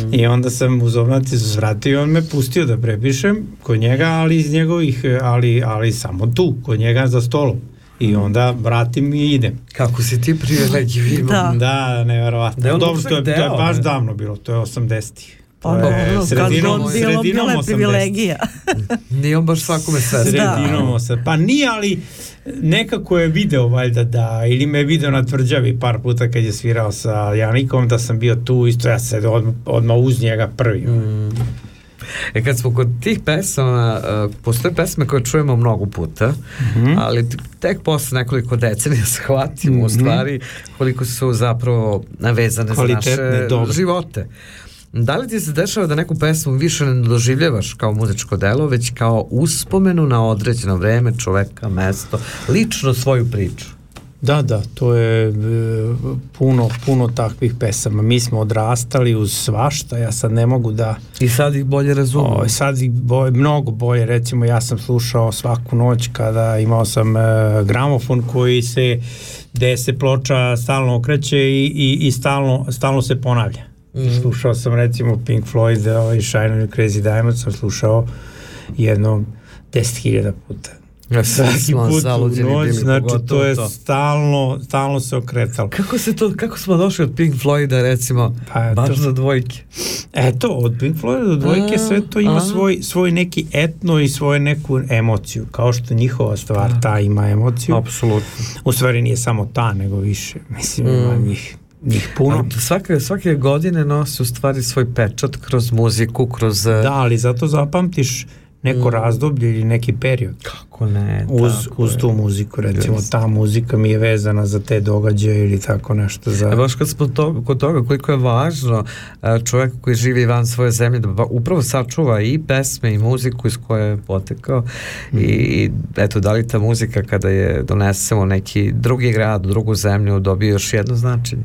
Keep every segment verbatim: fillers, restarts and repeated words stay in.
I onda sam u zobnaticu svratio i on me pustio da prepišem kod njega, ali iz njegovih, ali, ali samo tu, kod njega za stolom. I onda vratim i idem. Kako si ti privilegiju imao. Da, da, nevjerovatno. Da Dobro, to je, to je baš ne? davno bilo, to je osamdesetih. Pa dobro, sredinom, kad bilo, bila je privilegija. Nije on baš svakome sve. Sredinom se. Pa nije, ali nekako je video valjda da, ili me je video na Tvrđavi par puta kad je svirao sa Janikom, da sam bio tu, isto ja se odmah, odmah uz njega prvi. Mm. E kad smo kod tih pesama, uh, postoje pesme koje čujemo mnogo puta, mm-hmm. ali tek posle nekoliko decenija shvatimo mm-hmm. u stvari koliko su zapravo vezane za naše dobre živote. Da li ti se dešava da neku pesmu više ne doživljavaš kao muzičko delo, već kao uspomenu na određeno vreme, čoveka, mesto, lično svoju priču? Da, da, to je e, puno, puno takvih pesama. Mi smo odrastali uz svašta, ja sad ne mogu da... I sad ih bolje razumijem. O, sad ih bolje, mnogo bolje, recimo ja sam slušao svaku noć kada imao sam e, gramofon koji se, gde se ploča stalno okreće i, i, i stalno, stalno se ponavlja. Mm. Slušao sam recimo Pink Floyd, ovaj Shine on You Crazy Diamond sam slušao jedno deset hiljada puta. Ja, svaki put u noć, znači to je to. stalno, stalno se okretalo. Kako se to, kako smo došli od Pink Floyda recimo, pa, baš to, do dvojke? Eto, od Pink Floyda do dvojke a, sve to ima svoj, svoj neki etno i svoju neku emociju, kao što njihova stvar a, ta ima emociju. Apsolutno. U stvari nije samo ta, nego više, mislim mm. ima njih. njih puno. Svake, svake godine nosi u stvari svoj pečat kroz muziku, kroz... Da, ali zato zapamtiš neko mm. razdoblje ili neki period. Kako ne? Uz, uz tu muziku, recimo, yes. ta muzika mi je vezana za te događaje ili tako nešto. Za... A baš kad smo to, kod toga, koliko je važno čovjek koji živi van svoje zemlje da upravo sačuva i pesme i muziku iz koje je potekao mm. i eto, da li ta muzika kada je donesemo neki drugi grad, drugu zemlju, dobije još jedno značenje?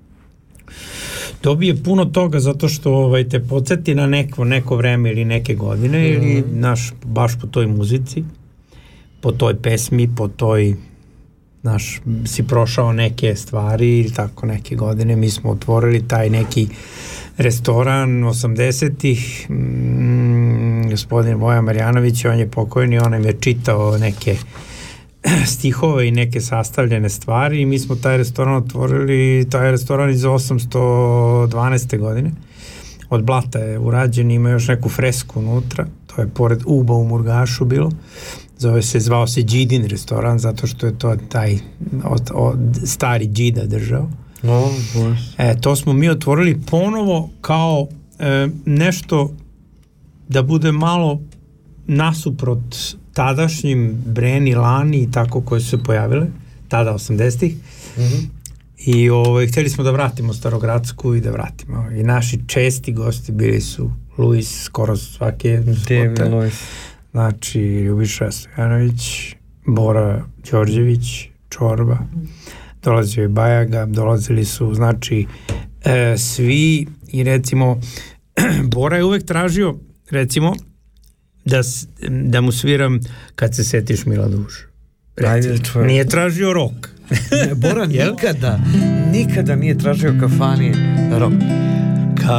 Dobije puno toga zato što ovaj, te podsjeti na neko, neko vreme ili neke godine mm. ili naš, baš po toj muzici, po toj pesmi, po toj naš, si prošao neke stvari ili tako neke godine. Mi smo otvorili taj neki restoran osamdesetih, mm, gospodin Voja Marjanović, on je pokojni, on nam je čitao neke stihove i neke sastavljene stvari i mi smo taj restoran otvorili, taj restoran iz osamsto dvanaeste godine. Od blata je urađen, ima još neku fresku unutra, to je pored Uba u Murgašu bilo. Zove se, zvao se Đidin restoran, zato što je to taj od, od, stari Đida držao. Oh, e, to smo mi otvorili ponovo kao e, nešto da bude malo nasuprot tadašnjim Breni, Lani i tako koje su se pojavile tada osamdesetih mm-hmm. i ovaj, htjeli smo da vratimo Starogradsku i da vratimo i naši česti gosti bili su Luis skoro svake spote, znači Ljubiša Stojanović, Bora Đorđević, Čorba, dolazio je Bajaga, dolazili su znači e, svi i recimo Bora je uvek tražio recimo Da, da mu sviram Kad se setiš Mila duša. Nije tražio rok. Bora nikada nikada nije tražio kafani rok.